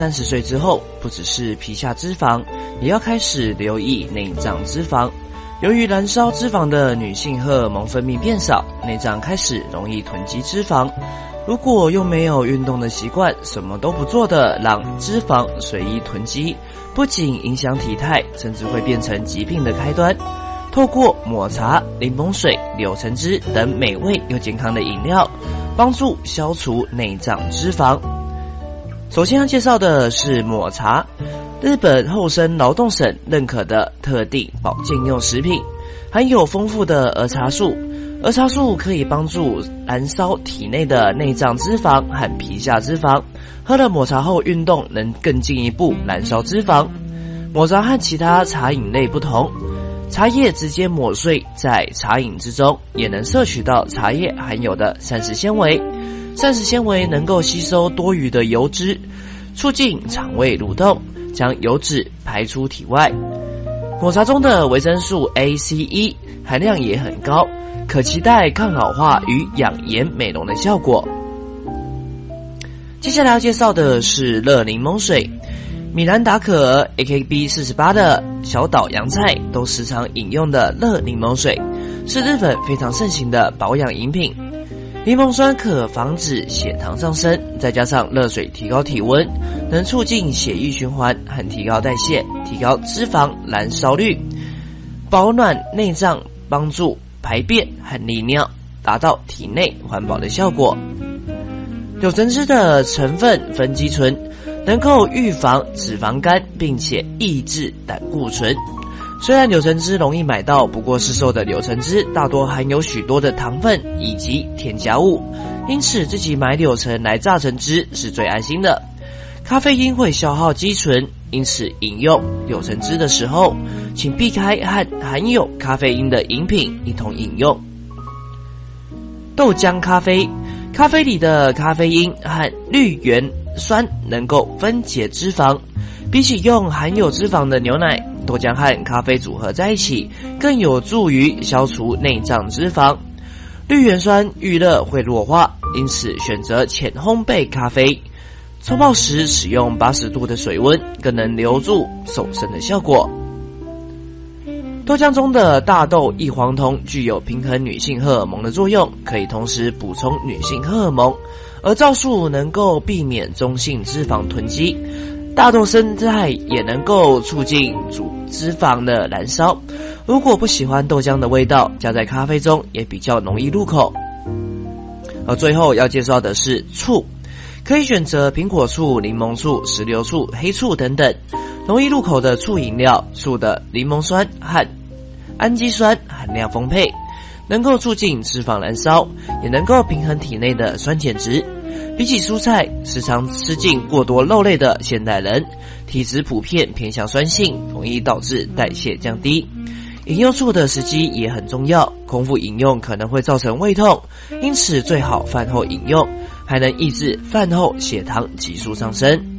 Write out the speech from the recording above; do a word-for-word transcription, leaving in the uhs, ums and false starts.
三十岁之后，不只是皮下脂肪，也要开始留意内脏脂肪。由于燃烧脂肪的女性荷尔蒙分泌变少，内脏开始容易囤积脂肪。如果又没有运动的习惯，什么都不做的让脂肪随意囤积，不仅影响体态，甚至会变成疾病的开端。透过抹茶、柠檬水、柳橙汁等美味又健康的饮料，帮助消除内脏脂肪。首先要介绍的是抹茶，日本厚生劳动省认可的特定保健用食品，含有丰富的儿茶素。儿茶素可以帮助燃烧体内的内脏脂肪和皮下脂肪，喝了抹茶后运动能更进一步燃烧脂肪。抹茶和其他茶饮类不同，茶叶直接磨碎在茶饮之中，也能摄取到茶叶含有的膳食纤维。膳食纤维能够吸收多余的油脂，促进肠胃蠕动，将油脂排出体外。抹茶中的维生素 A、C、E 含量也很高，可期待抗老化与养颜美容的效果。接下来要介绍的是热柠檬水，米兰达可儿 A K B 四十八 的小岛洋菜都时常饮用的热柠檬水，是日本非常盛行的保养饮品。柠檬酸可防止血糖上升，再加上热水提高体温，能促进血液循环和提高代谢，提高脂肪燃烧率，保暖内脏，帮助排便和利尿，达到体内环保的效果。柳橙汁的成分酚基醇能够预防脂肪肝，并且抑制胆固醇。虽然柳橙汁容易买到，不过市售的柳橙汁大多含有许多的糖分以及添加物，因此自己买柳橙来榨成汁是最安心的。咖啡因会消耗肌醇，因此饮用柳橙汁的时候，请避开和含有咖啡因的饮品一同饮用。豆浆咖啡，咖啡里的咖啡因和绿原酸能够分解脂肪，比起用含有脂肪的牛奶，豆浆和咖啡组合在一起，更有助于消除内脏脂肪。绿原酸遇热会弱化，因此选择浅烘焙咖啡。冲泡时使用八十度的水温，更能留住瘦身的效果。豆浆中的大豆异黄酮具有平衡女性荷尔蒙的作用，可以同时补充女性荷尔蒙，而皂素能够避免中性脂肪囤积。大豆生态也能够促进主脂肪的燃烧。如果不喜欢豆浆的味道，加在咖啡中也比较容易入口。而最后要介绍的是醋，可以选择苹果醋、柠檬醋、石榴醋、黑醋等等。容易入口的醋饮料，醋的柠檬酸和氨基酸含量丰沛，能够促进脂肪燃烧，也能够平衡体内的酸碱值。比起蔬菜，时常吃进过多肉类的现代人，体质普遍偏向酸性，容易导致代谢降低。饮用醋的时机也很重要，空腹饮用可能会造成胃痛，因此最好饭后饮用，还能抑制饭后血糖急速上升。